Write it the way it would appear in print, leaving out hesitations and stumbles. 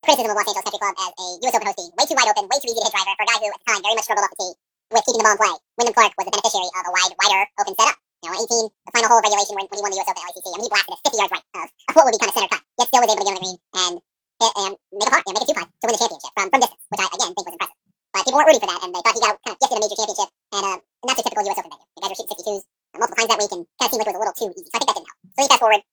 criticism of Los Angeles Country Club as a U.S. Open hosting, way too wide open, way too easy to hit driver for a guy who at the time very much struggled off the tee with keeping the ball in play. Wyndham Clark was the beneficiary of a wider open setup. You know, 18, the final hole of regulation when he won the U.S. Open at LACC. I mean, he blasted it 50 yards right of what would be kind of center cut. Yet still was able to get on the green and make a putt, make a two putt to win the championship from distance, which I again think was impressive. But people weren't rooting for that, and they thought he got kind of gifted a major championship and not so typical U.S. Open venue. The guys were shooting 62s multiple times that week, and kind of seemed like it was a little too easy. So I think that didn't help. So you fast forward,